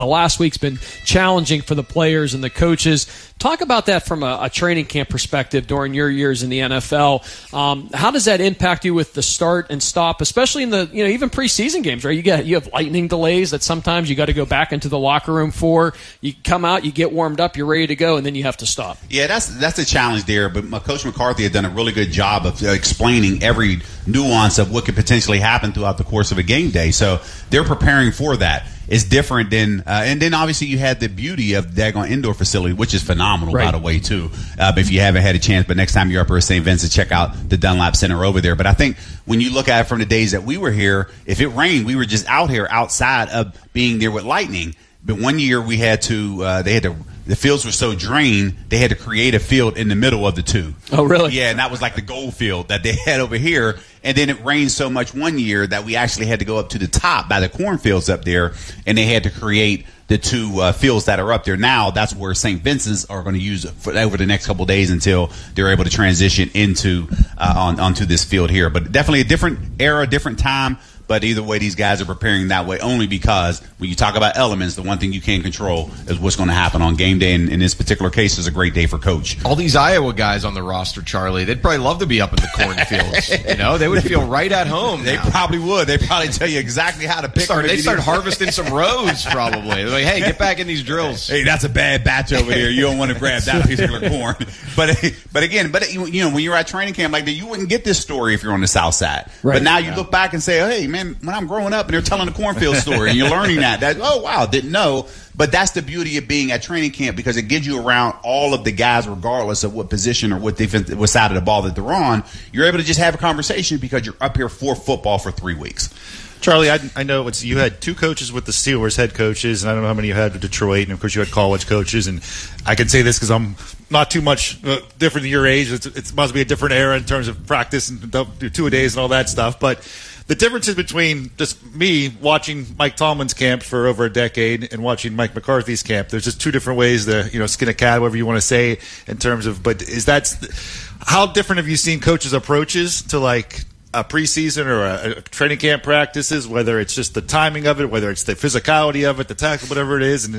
last week's been challenging for the players and the coaches. Talk about that from a training camp perspective during your years in the NFL. How does that impact you with the start and stop, especially in the even preseason games, right? You have lightning delays that sometimes you got to go back into the locker room for. You come out, you get warmed up, you're ready to go, and then you have to stop. Yeah, that's a challenge there. But Coach McCarthy had done a really good job of explaining every nuance of what could potentially happen throughout the course of a game day. So they're preparing for that. It's different than, and then obviously you had the beauty of the daggone indoor facility, which is phenomenal, by the way, too. If you haven't had a chance, but next time you're up here at St. Vincent, check out the Dunlap Center over there. But I think when you look at it from the days that we were here, if it rained, we were just out here outside of being there with lightning. But one year we had to, the fields were so drained, they had to create a field in the middle of the two. Oh, really? Yeah, and that was like the gold field that they had over here. And then it rained so much one year that we actually had to go up to the top by the cornfields up there, and they had to create the two fields that are up there. Now that's where St. Vincent's are going to use for over the next couple of days until they're able to transition into onto this field here. But definitely a different era, different time. But either way, these guys are preparing that way only because when you talk about elements, the one thing you can't control is what's going to happen on game day. And in this particular case, it's a great day for Coach. All these Iowa guys on the roster, Charlie, they'd probably love to be up in the cornfields. They would feel right at home. They probably would. They'd probably tell you exactly how to pick them. They'd start harvesting some rows probably. They're like, hey, get back in these drills. Hey, that's a bad batch over there. You don't want to grab that particular corn. But again, when you're at training camp like that, you wouldn't get this story if you're on the South Side. Right. But now you look back and say, hey, man, when I'm growing up and they're telling the cornfield story and you're learning that, oh, wow, didn't know. But that's the beauty of being at training camp because it gives you around all of the guys regardless of what position or what side of the ball that they're on. You're able to just have a conversation because you're up here for football for 3 weeks. Charlie, I know you had two coaches with the Steelers, head coaches, and I don't know how many you had with Detroit, and of course you had college coaches. And I can say this because I'm not too much different than your age. It must be a different era in terms of practice and do 2 a days and all that stuff. But the differences between just me watching Mike Tomlin's camp for over a decade and watching Mike McCarthy's camp, there's just two different ways to skin a cat, whatever you want to say in terms of. But how different have you seen coaches' approaches to like a preseason or a training camp practices, whether it's just the timing of it, whether it's the physicality of it, the tackle, whatever it is, and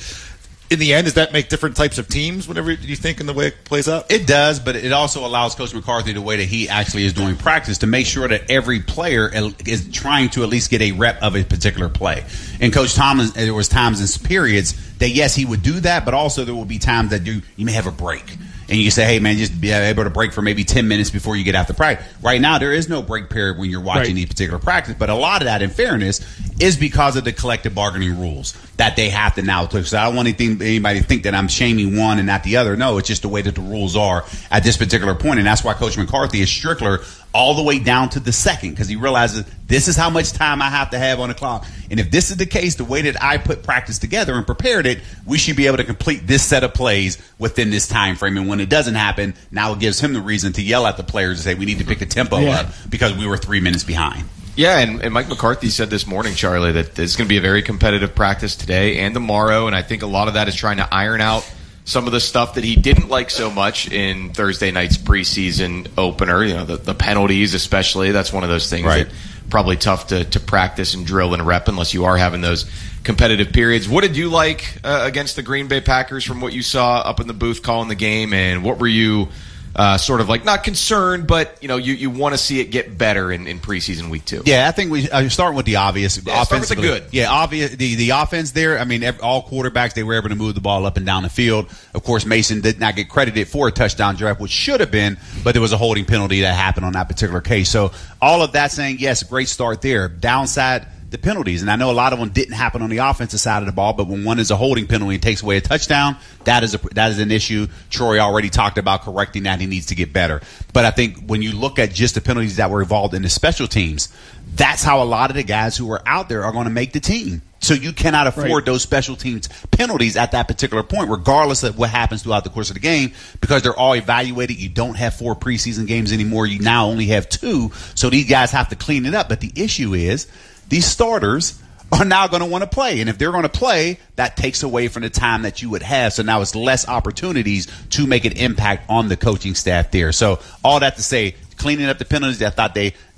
in the end, does that make different types of teams, whatever you think, in the way it plays out? It does, but it also allows Coach McCarthy, the way that he actually is doing practice, to make sure that every player is trying to at least get a rep of a particular play. And Coach Tomlin, there was times and periods that, yes, he would do that, but also there will be times that you may have a break. And you say, hey, man, just be able to break for maybe 10 minutes before you get out the practice. Right now, there is no break period when you're watching these particular practice. But a lot of that, in fairness, is because of the collective bargaining rules that they have to now take. So I don't want anybody to think that I'm shaming one and not the other. No, it's just the way that the rules are at this particular point. And that's why Coach McCarthy is stricter all the way down to the second, because he realizes this is how much time I have to have on the clock. And if this is the case, the way that I put practice together and prepared it, we should be able to complete this set of plays within this time frame. And when it doesn't happen, now it gives him the reason to yell at the players and say we need to pick the tempo up because we were 3 minutes behind. Yeah, and Mike McCarthy said this morning, Charlie, that it's going to be a very competitive practice today and tomorrow, and I think a lot of that is trying to iron out some of the stuff that he didn't like so much in Thursday night's preseason opener, the penalties especially. That's one of those things that probably tough to practice and drill and rep unless you are having those competitive periods. What did you like against the Green Bay Packers from what you saw up in the booth calling the game, and what were you sort of like, not concerned, but you want to see it get better in preseason week 2? Yeah, I think we start with the obvious. Yeah, start with the good. Yeah, obvious. The offense there. I mean, all quarterbacks, they were able to move the ball up and down the field. Of course, Mason did not get credited for a touchdown drive, which should have been, but there was a holding penalty that happened on that particular case. So all of that saying, yes, great start there. Downside, the penalties. And I know a lot of them didn't happen on the offensive side of the ball, but when one is a holding penalty and takes away a touchdown, that is an issue. Troy already talked about correcting that. He needs to get better. But I think when you look at just the penalties that were involved in the special teams, that's how a lot of the guys who are out there are going to make the team. So you cannot afford those special teams penalties at that particular point, regardless of what happens throughout the course of the game, because they're all evaluated. You don't have 4 preseason games anymore. You now only have 2. So these guys have to clean it up. But the issue is, these starters are now going to want to play. And if they're going to play, that takes away from the time that you would have. So now it's less opportunities to make an impact on the coaching staff there. So all that to say, cleaning up the penalties, I thought they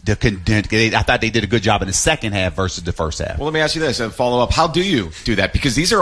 I thought they did a good job in the second half versus the first half. Well, let me ask you this, a follow-up. How do you do that? Because these are